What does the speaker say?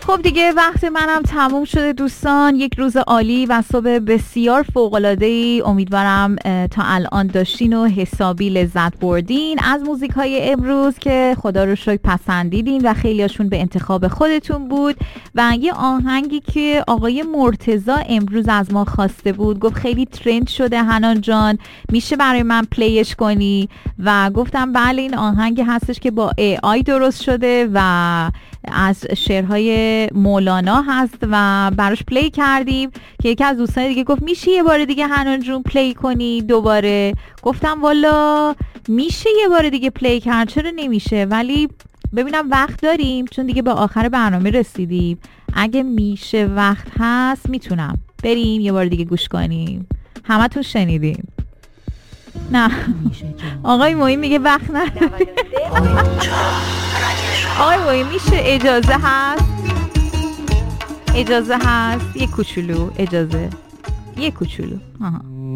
خب دیگه وقت منم تموم شده دوستان. یک روز عالی و صبح بسیار فوق‌العاده‌ای امیدوارم تا الان داشتین و حسابی لذت بردین از موزیک‌های امروز که خدا رو شکر پسندیدین و خیلیاشون به انتخاب خودتون بود. و یه آهنگی که آقای مرتضی امروز از ما خواسته بود، گفت خیلی ترند شده حنان جان، میشه برای من پلیش کنی؟ و گفتم بله، این آهنگی هستش که با AI درست شده و از شعرهای مولانا هست و براش پلی کردیم که یکی از دوستان دیگه گفت میشه یه بار دیگه حنان جون پلی کنی دوباره؟ گفتم والا میشه یه بار دیگه پلی کرد، چرا نمیشه؟ ولی ببینم وقت داریم چون دیگه به آخر برنامه رسیدیم. اگه میشه وقت هست میتونم بریم یه بار دیگه گوش کنیم. همتون شنیدیم؟ نه آقای معین میگه وقت نداریم. آقای معین میشه اجازه هست؟ اجازه هست؟ یه کوچولو اجازه، یه کوچولو.